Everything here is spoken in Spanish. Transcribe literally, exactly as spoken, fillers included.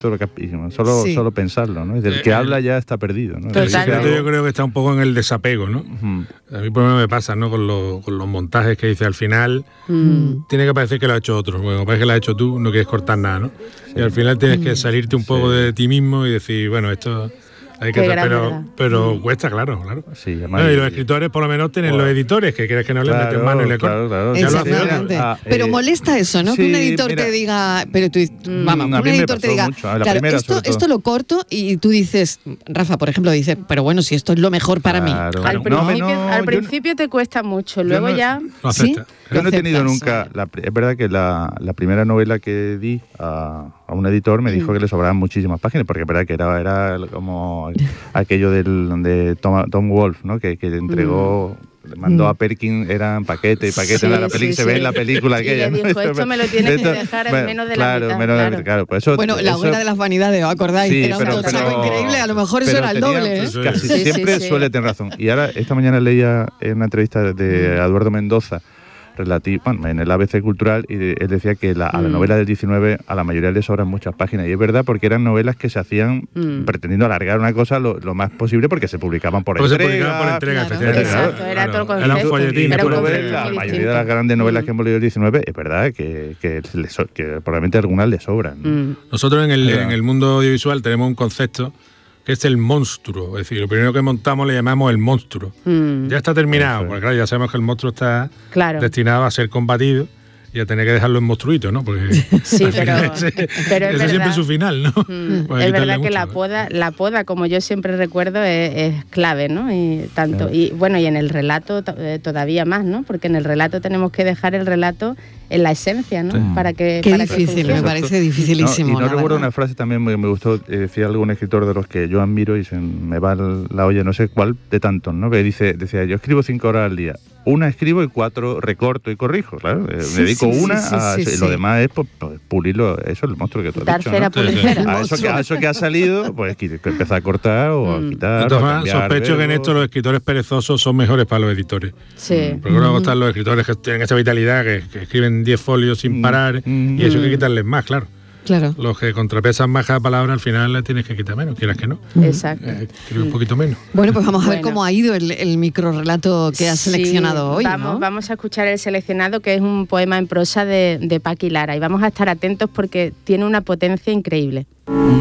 Solo, solo, sí. solo pensarlo, ¿no? El que habla ya está perdido, ¿no? El secreto yo creo que está un poco en el desapego, ¿no? Uh-huh. A mí por lo menos me pasa, ¿no? Con, lo, con los montajes que dice al final, uh-huh. tiene que parecer que lo ha hecho otro. Bueno, parece que lo ha hecho tú, no quieres cortar nada, ¿no? Sí. Y al final tienes uh-huh. que salirte un poco sí. de ti mismo y decir, bueno, esto... Hay que tra- pero pero mm. cuesta, claro, claro. Sí, bueno, y los escritores por lo menos tienen bueno. los editores, que quieres que no les claro, meten mano y le cortan. Claro, claro. Exactamente. Ah, eh, pero molesta eso, ¿no? Sí, que un editor mira, te diga, pero tú, mm, vamos, un editor te diga, claro, primera, esto, esto lo corto y tú dices, Rafa, por ejemplo, dice, pero bueno, si esto es lo mejor para claro. mí. Al principio, no, no, al principio no, te cuesta mucho, luego no, ya... No ¿sí? Yo no he tenido nunca, la, es verdad que la, la primera novela que di a, a un editor me dijo mm. que le sobraban muchísimas páginas, porque es verdad que era, era como aquello del de Tom, Tom Wolfe, ¿no? Que, que entregó, mm. le mandó mm. a Perkin, eran paquete y paquete, sí, la película sí, se sí. ve en la película sí, aquella. Le dijo, ¿no? Esto me lo tienes esto, que dejar en menos de claro, la mitad. Menos claro, de, claro por eso, bueno, la hoguera de las vanidades, ¿os acordáis? Sí, era un tochaco increíble, a lo mejor eso era el tenía, doble, ¿eh? Casi sí, siempre sí, suele sí. tener razón. Y ahora, esta mañana leía en una entrevista de Eduardo Mendoza, relativo, bueno, en el A B C Cultural, y de, él decía que la, a la novela del diecinueve a la mayoría le sobran muchas páginas, y es verdad, porque eran novelas que se hacían mm. pretendiendo alargar una cosa lo, lo más posible, porque se publicaban por pues entrega. Se publicaban por entrega, claro, efectivamente. Exacto, era todo el concepto. Era un folletín. Era un concepto la mayoría distinto. de las grandes novelas mm. que hemos leído del diecinueve, es verdad que, que, le so, que probablemente algunas le sobran. ¿no? Mm. Nosotros en el, en el mundo audiovisual tenemos un concepto que es el monstruo, es decir, lo primero que montamos le llamamos el monstruo. Mm. Ya está terminado, porque claro, ya sabemos que el monstruo está claro. destinado a ser combatido y a tener que dejarlo en monstruito, ¿no? Porque sí, pero, ese, pero es ese siempre es su final, ¿no? Mm, pues es verdad que mucho, la poda, ¿eh? la poda, como yo siempre recuerdo, es, es clave, ¿no? Y tanto claro. y bueno, y en el relato eh, todavía más, ¿no? Porque en el relato tenemos que dejar el relato en la esencia, ¿no? Sí. Para que Qué para difícil, que me parece dificilísimo. No, y no recuerdo una frase también me, me gustó, eh, decía algún escritor de los que yo admiro y se me va la olla, no sé cuál de tantos, ¿no? Que dice, decía, yo escribo cinco horas al día. Una escribo y cuatro recorto y corrijo, claro. Sí, me dedico sí, una sí, a sí, sí, lo sí. demás es pues, pues, pulirlo, eso es el monstruo que tú has dicho, ¿no? Pulicera. A eso, que, a eso que ha salido, pues que, que empezar a cortar o mm. a quitar. Entonces, sospecho que en esto los escritores perezosos son mejores para los editores. Sí. Porque luego están los escritores que tienen esa vitalidad, que, que escriben diez folios sin parar, mm. y eso hay que quitarles más, claro. Claro. Los que contrapesan más cada palabra, al final la tienes que quitar menos, quieras que no. Exacto. Eh, un poquito menos. Bueno, pues vamos a bueno. ver cómo ha ido el, el microrrelato que has sí, seleccionado hoy, vamos, ¿no? Vamos a escuchar el seleccionado, que es un poema en prosa de, de Paqui Lara, y vamos a estar atentos porque tiene una potencia increíble.